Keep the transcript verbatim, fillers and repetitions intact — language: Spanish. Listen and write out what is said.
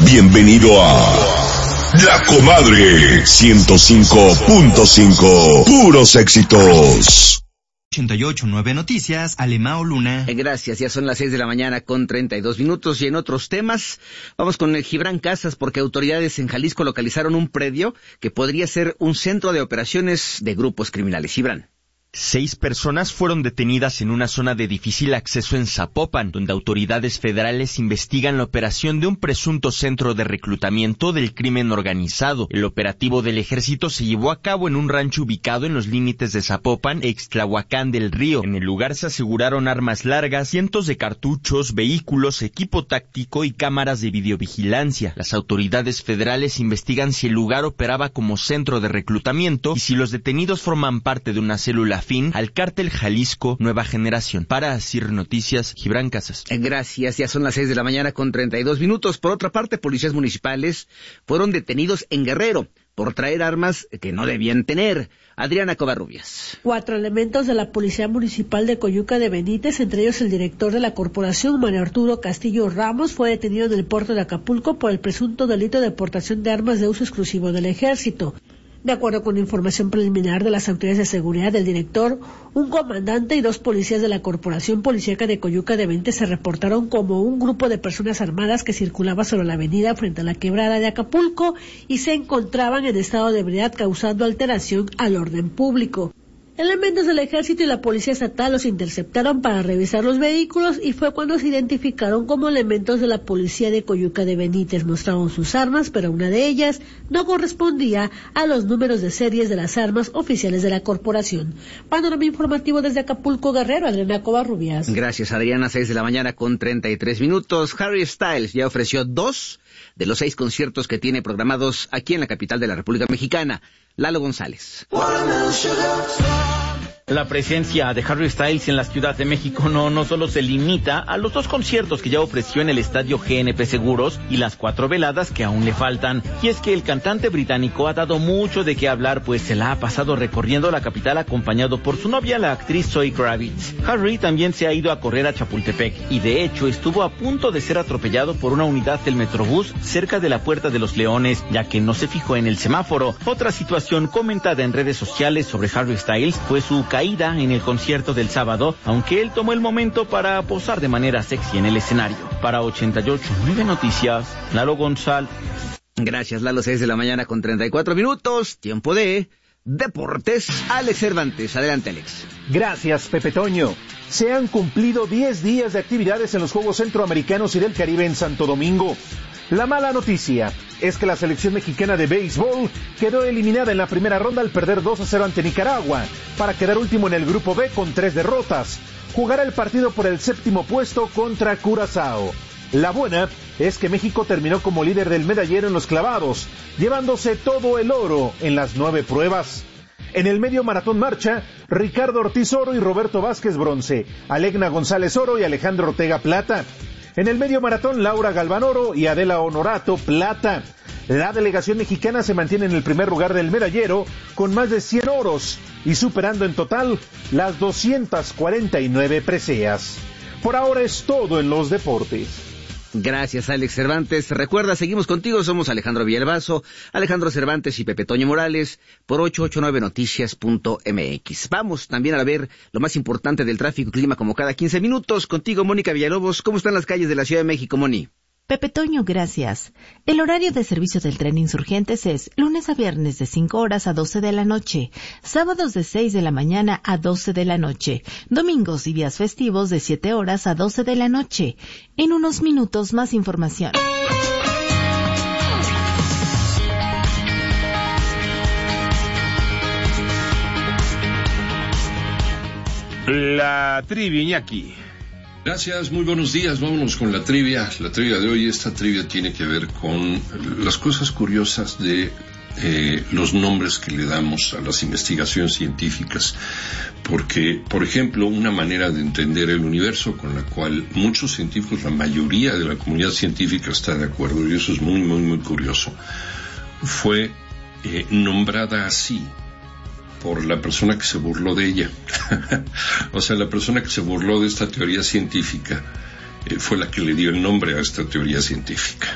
Bienvenido a La Comadre ciento cinco punto cinco. Puros éxitos. ochenta y ocho punto nueve Noticias, Alemao Luna. Eh, gracias, ya son las seis de la mañana con treinta y dos minutos y en otros temas vamos con el Gibran Casas porque autoridades en Jalisco localizaron un predio que podría ser un centro de operaciones de grupos criminales. Gibran. Seis personas fueron detenidas en una zona de difícil acceso en Zapopan, donde autoridades federales investigan la operación de un presunto centro de reclutamiento del crimen organizado. El operativo del ejército se llevó a cabo en un rancho ubicado en los límites de Zapopan e Ixtlahuacán del Río. En el lugar se aseguraron armas largas, cientos de cartuchos, vehículos, equipo táctico y cámaras de videovigilancia. Las autoridades federales investigan si el lugar operaba como centro de reclutamiento y si los detenidos forman parte de una célula fin al cártel Jalisco Nueva Generación. Para Asir Noticias, Gibran Casas. Gracias, ya son las seis de la mañana con treinta y dos minutos. Por otra parte, policías municipales fueron detenidos en Guerrero por traer armas que no debían tener. Adriana Covarrubias. Cuatro elementos de la Policía Municipal de Coyuca de Benítez, entre ellos el director de la corporación, Mario Arturo Castillo Ramos, fue detenido en el puerto de Acapulco por el presunto delito de portación de armas de uso exclusivo del ejército. De acuerdo con información preliminar de las autoridades de seguridad del director, un comandante y dos policías de la Corporación Policíaca de Coyuca de Benítez se reportaron como un grupo de personas armadas que circulaba sobre la avenida frente a la quebrada de Acapulco y se encontraban en estado de ebriedad causando alteración al orden público. Elementos del ejército y la policía estatal los interceptaron para revisar los vehículos y fue cuando se identificaron como elementos de la policía de Coyuca de Benítez. Mostraron sus armas, pero una de ellas no correspondía a los números de series de las armas oficiales de la corporación. Panorama informativo desde Acapulco, Guerrero, Adriana Covarrubias. Gracias, Adriana, seis de la mañana con treinta y tres minutos. Harry Styles ya ofreció dos de los seis conciertos que tiene programados aquí en la capital de la República Mexicana. Lalo González. La presencia de Harry Styles en la Ciudad de México no, no solo se limita a los dos conciertos que ya ofreció en el estadio G N P Seguros y las cuatro veladas que aún le faltan. Y es que el cantante británico ha dado mucho de qué hablar, pues se la ha pasado recorriendo la capital acompañado por su novia, la actriz Zoe Kravitz. Harry también se ha ido a correr a Chapultepec y de hecho estuvo a punto de ser atropellado por una unidad del Metrobús cerca de la Puerta de los Leones, ya que no se fijó en el semáforo. Otra situación comentada en redes sociales sobre Harry Styles fue su caída en el concierto del sábado, aunque él tomó el momento para posar de manera sexy en el escenario. Para ochenta y ocho punto nueve Noticias, Lalo González. Gracias, Lalo, seis de la mañana con treinta y cuatro minutos, tiempo de Deportes. Alex Cervantes, adelante, Alex. Gracias, Pepe Toño. Se han cumplido diez días de actividades en los Juegos Centroamericanos y del Caribe en Santo Domingo. La mala noticia es que la selección mexicana de béisbol quedó eliminada en la primera ronda al perder dos a cero ante Nicaragua, para quedar último en el grupo B con tres derrotas. Jugará el partido por el séptimo puesto contra Curazao. La buena es que México terminó como líder del medallero en los clavados, llevándose todo el oro en las nueve pruebas. En el medio maratón marcha, Ricardo Ortiz oro y Roberto Vázquez bronce, Alegna González oro y Alejandro Ortega plata. En el medio maratón, Laura Galván oro y Adela Honorato plata. La delegación mexicana se mantiene en el primer lugar del medallero con más de cien oros y superando en total las doscientas cuarenta y nueve preseas. Por ahora es todo en los deportes. Gracias, Alex Cervantes. Recuerda, seguimos contigo, somos Alejandro Villalbazo, Alejandro Cervantes y Pepe Toño Morales por ochocientos ochenta y nueve noticias punto m x. Vamos también a ver lo más importante del tráfico y clima como cada quince minutos. Contigo, Mónica Villalobos. ¿Cómo están las calles de la Ciudad de México, Moni? Pepe Toño, gracias. El horario de servicio del tren Insurgentes es lunes a viernes de cinco horas a doce de la noche, sábados de seis de la mañana a doce de la noche, domingos y días festivos de siete horas a doce de la noche. En unos minutos más información. La trivia, Iñaki. Gracias, muy buenos días, vámonos con la trivia. La trivia de hoy, esta trivia tiene que ver con las cosas curiosas de eh, los nombres que le damos a las investigaciones científicas. Porque, por ejemplo, una manera de entender el universo con la cual muchos científicos, la mayoría de la comunidad científica está de acuerdo, y eso es muy, muy, muy curioso, fue eh, nombrada así por la persona que se burló de ella. O sea, la persona que se burló de esta teoría científica eh, fue la que le dio el nombre a esta teoría científica.